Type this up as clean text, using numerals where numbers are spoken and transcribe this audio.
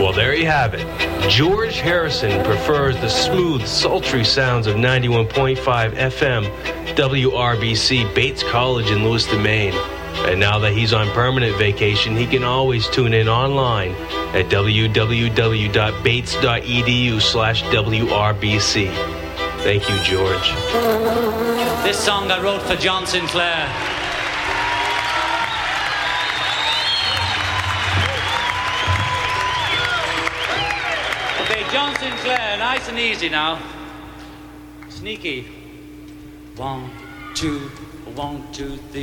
Well, there you have it. George Harrison prefers the smooth, sultry sounds of 91.5 FM WRBC Bates College in Lewiston, Maine. And now that he's on permanent vacation, he can always tune in online at www.bates.edu/WRBC. Thank you, George. This song I wrote for John Sinclair. Okay, John Sinclair, nice and easy now. Sneaky. 1, 2, 1, 2, 3.